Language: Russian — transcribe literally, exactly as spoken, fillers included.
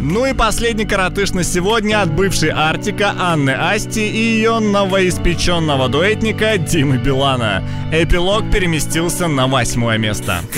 Ну и последний коротыш на сегодня от бывшей Артика Анны Асти и ее новоиспеченного дуэтника Димы Билана. Эпилог переместился на восьмое место.